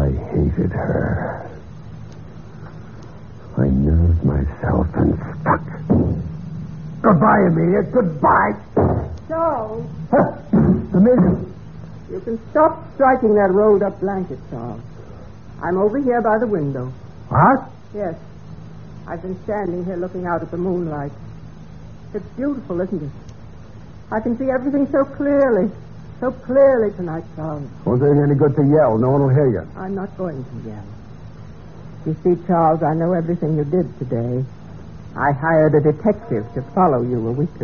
I hated her. I nerved myself and stuck. Goodbye, Amelia. Goodbye. Charles. Amelia. You can stop striking that rolled-up blanket, Charles. I'm over here by the window. What? Yes. I've been standing here looking out at the moonlight. It's beautiful, isn't it? I can see everything so clearly tonight, Charles. Won't do any good to yell. No one will hear you. I'm not going to yell. You see, Charles, I know everything you did today. I hired a detective to follow you a week